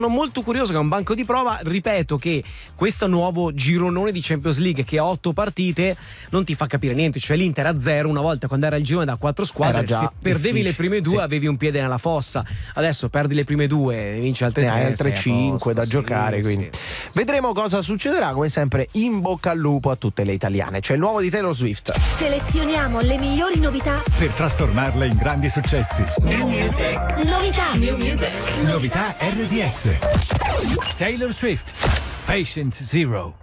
molto curioso, che è un banco di prova. Ripeto che questo nuovo gironone di Champions League, che ha 8 partite, non ti fa capire niente. Cioè l'Inter a 0 una volta, quando era il girone da 4 squadre, se perdevi le prime 2 avevi un piede nella fossa. Adesso perdi le prime 2, vinci altre 3, altre 5 da giocare, quindi vedremo cosa succederà. Come sempre, in bocca al lupo a tutte le italiane. C'è il nuovo di Taylor Swift. Selezioniamo le migliori novità per trasformarle in grandi successi. New Music. Novità RDS. Taylor Swift, Patient Zero.